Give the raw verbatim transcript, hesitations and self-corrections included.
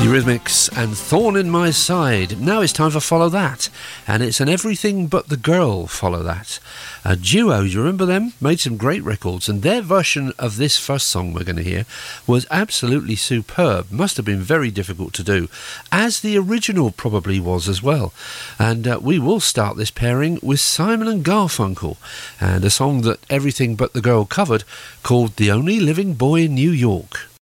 Eurythmics and Thorn in My Side. Now it's time for Follow That, and it's an Everything But the Girl Follow That. A duo, you remember them? Made some great records, and their version of this first song we're going to hear was absolutely superb. Must have been very difficult to do, as the original probably was as well. And uh, we will start this pairing with Simon and Garfunkel, and a song that Everything But the Girl covered called The Only Living Boy in New York.